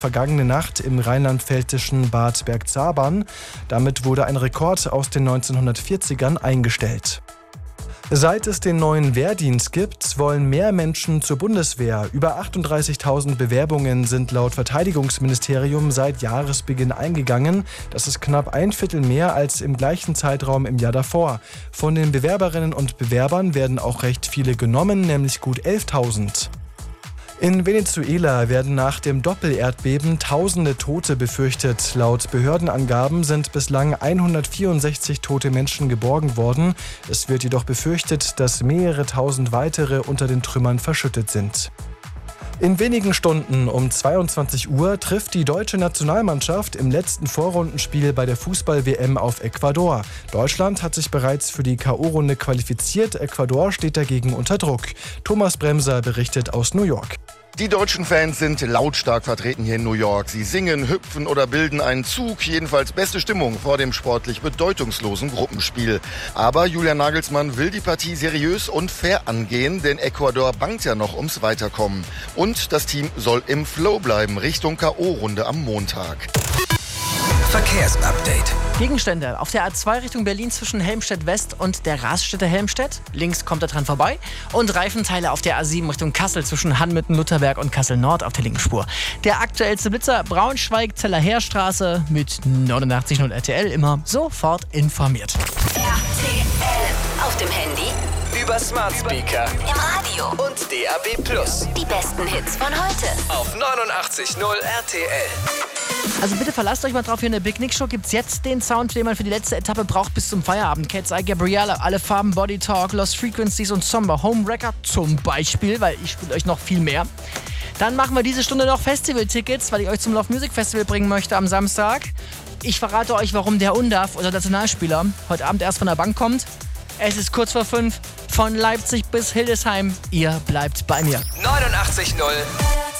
vergangene Nacht im rheinland-pfälzischen Bad Bergzabern. Damit wurde ein Rekord aus den 1940ern eingestellt. Seit es den neuen Wehrdienst gibt, wollen mehr Menschen zur Bundeswehr. Über 38.000 Bewerbungen sind laut Verteidigungsministerium seit Jahresbeginn eingegangen. Das ist knapp ein Viertel mehr als im gleichen Zeitraum im Jahr davor. Von den Bewerberinnen und Bewerbern werden auch recht viele genommen, nämlich gut 11.000. In Venezuela werden nach dem Doppelerdbeben tausende Tote befürchtet. Laut Behördenangaben sind bislang 164 tote Menschen geborgen worden. Es wird jedoch befürchtet, dass mehrere tausend weitere unter den Trümmern verschüttet sind. In wenigen Stunden um 22 Uhr trifft die deutsche Nationalmannschaft im letzten Vorrundenspiel bei der Fußball-WM auf Ecuador. Deutschland hat sich bereits für die K.O.-Runde qualifiziert. Ecuador steht dagegen unter Druck. Thomas Bremser berichtet aus New York. Die deutschen Fans sind lautstark vertreten hier in New York. Sie singen, hüpfen oder bilden einen Zug. Jedenfalls beste Stimmung vor dem sportlich bedeutungslosen Gruppenspiel. Aber Julian Nagelsmann will die Partie seriös und fair angehen, denn Ecuador bangt ja noch ums Weiterkommen. Und das Team soll im Flow bleiben Richtung K.O.-Runde am Montag. Verkehrsupdate. Gegenstände auf der A2 Richtung Berlin zwischen Helmstedt West und der Raststätte Helmstedt. Links kommt er dran vorbei. Und Reifenteile auf der A7 Richtung Kassel zwischen Hanmüthen, Lutherberg und Kassel Nord auf der linken Spur. Der aktuellste Blitzer Braunschweig-Zeller-Heerstraße mit 89.0 RTL. Immer sofort informiert. RTL auf dem Handy, Über Smart Speaker im Radio und DAB+. die besten Hits von heute. Auf 89.0 RTL. Also bitte verlasst euch mal drauf, hier in der Big Nick Show gibt's jetzt den Sound, den man für die letzte Etappe braucht bis zum Feierabend. Cat's Eye, Gabriella, Alle Farben, Body Talk, Lost Frequencies und Somber Home Record zum Beispiel, weil ich spiele euch noch viel mehr. Dann machen wir diese Stunde noch Festival-Tickets, weil ich euch zum Love Music Festival bringen möchte am Samstag. Ich verrate euch, warum der UNDAF, unser Nationalspieler, heute Abend erst von der Bank kommt. Es ist kurz vor 5, von Leipzig bis Hildesheim. Ihr bleibt bei mir. 89.0